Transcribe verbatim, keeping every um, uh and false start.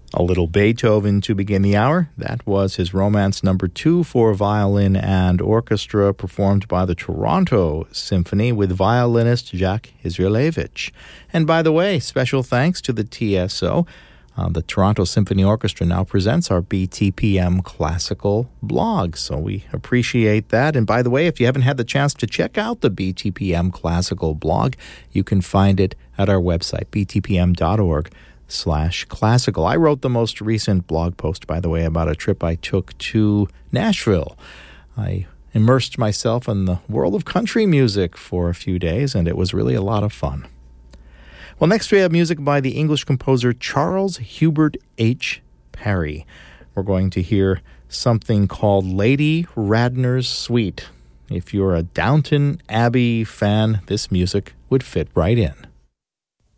A little Beethoven to begin the hour. That was his Romance Number Two for violin and orchestra, performed by the Toronto Symphony with violinist Jacques Israelevich. And by the way, special thanks to the T S O. Uh, the Toronto Symphony Orchestra now presents our B T P M Classical blog, so we appreciate that. And by the way, if you haven't had the chance to check out the B T P M Classical blog, you can find it at our website, b t p m dot org. slash classical. I wrote the most recent blog post, by the way, about a trip I took to Nashville. I immersed myself in the world of country music for a few days, and it was really a lot of fun. Well, next we have music by the English composer Charles Hubert H. Parry. We're going to hear something called Lady Radnor's Suite. If you're a Downton Abbey fan, this music would fit right in.